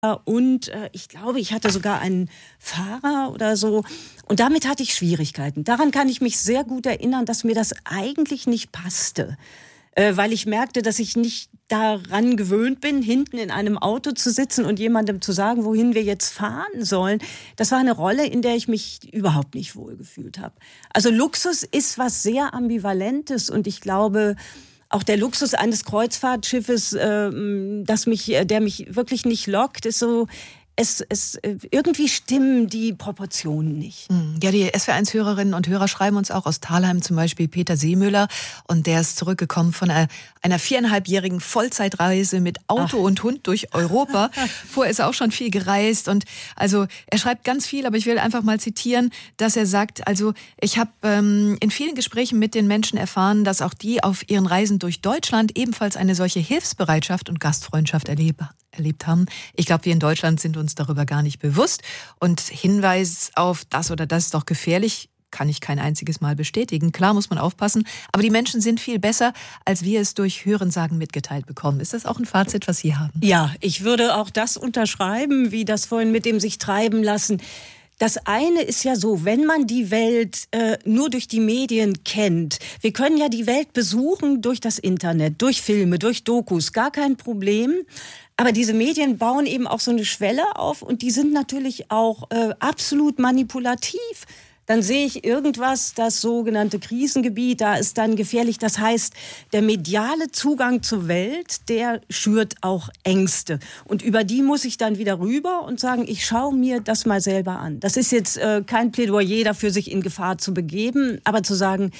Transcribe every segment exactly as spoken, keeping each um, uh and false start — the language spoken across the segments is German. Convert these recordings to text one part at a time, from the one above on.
Und äh, ich glaube, ich hatte sogar einen Fahrer oder so. Und damit hatte ich Schwierigkeiten. Daran kann ich mich sehr gut erinnern, dass mir das eigentlich nicht passte. Äh, weil ich merkte, dass ich nicht daran gewöhnt bin, hinten in einem Auto zu sitzen und jemandem zu sagen, wohin wir jetzt fahren sollen. Das war eine Rolle, in der ich mich überhaupt nicht wohlgefühlt habe. Also Luxus ist was sehr Ambivalentes und ich glaube, auch der Luxus eines Kreuzfahrtschiffes, äh, das mich, der mich wirklich nicht lockt, ist so, es, es, irgendwie stimmen die Proportionen nicht. Ja, die S W R eins Hörerinnen und Hörer schreiben uns auch aus Thalheim, zum Beispiel Peter Seemüller. Und der ist zurückgekommen von einer, einer viereinhalbjährigen Vollzeitreise mit Auto Ach. und Hund durch Europa. Vorher ist er auch schon viel gereist. Und also er schreibt ganz viel, aber ich will einfach mal zitieren, dass er sagt, also ich habe ähm, in vielen Gesprächen mit den Menschen erfahren, dass auch die auf ihren Reisen durch Deutschland ebenfalls eine solche Hilfsbereitschaft und Gastfreundschaft erleben. erlebt haben. Ich glaube, wir in Deutschland sind uns darüber gar nicht bewusst. Und Hinweis auf das oder das ist doch gefährlich, kann ich kein einziges Mal bestätigen. Klar muss man aufpassen, aber die Menschen sind viel besser, als wir es durch Hörensagen mitgeteilt bekommen. Ist das auch ein Fazit, was Sie haben? Ja, ich würde auch das unterschreiben, wie das vorhin mit dem sich treiben lassen. Das eine ist ja so, wenn man die Welt äh, nur durch die Medien kennt, wir können ja die Welt besuchen durch das Internet, durch Filme, durch Dokus, gar kein Problem. Aber diese Medien bauen eben auch so eine Schwelle auf und die sind natürlich auch äh, absolut manipulativ. Dann sehe ich irgendwas, das sogenannte Krisengebiet, da ist dann gefährlich. Das heißt, der mediale Zugang zur Welt, der schürt auch Ängste. Und über die muss ich dann wieder rüber und sagen, ich schaue mir das mal selber an. Das ist jetzt äh, kein Plädoyer dafür, sich in Gefahr zu begeben, aber zu sagen,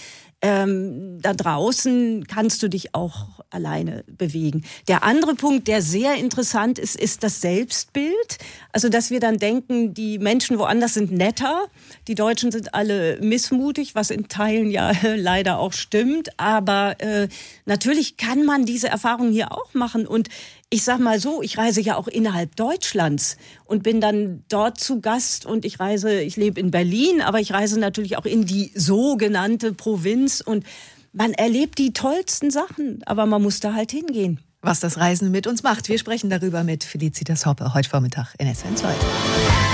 Ähm, da draußen kannst du dich auch alleine bewegen. Der andere Punkt, der sehr interessant ist, ist das Selbstbild. Also, dass wir dann denken, die Menschen woanders sind netter. Die Deutschen sind alle missmutig, was in Teilen ja leider auch stimmt. Aber äh, natürlich kann man diese Erfahrung hier auch machen. Und ich sag mal so, ich reise ja auch innerhalb Deutschlands und bin dann dort zu Gast und ich reise, ich lebe in Berlin, aber ich reise natürlich auch in die sogenannte Provinz und man erlebt die tollsten Sachen, aber man muss da halt hingehen. Was das Reisen mit uns macht. Wir sprechen darüber mit Felicitas Hoppe heute Vormittag in S W R zwei.